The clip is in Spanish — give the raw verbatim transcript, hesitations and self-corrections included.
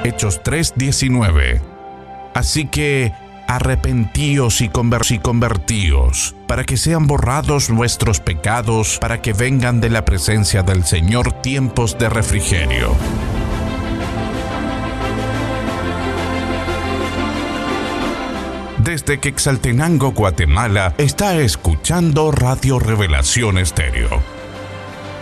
Hechos tres diecinueve. Así que arrepentíos y convertíos, para que sean borrados vuestros pecados, para que vengan de la presencia del Señor tiempos de refrigerio. Desde Quetzaltenango, Guatemala, está escuchando Radio Revelación Estéreo.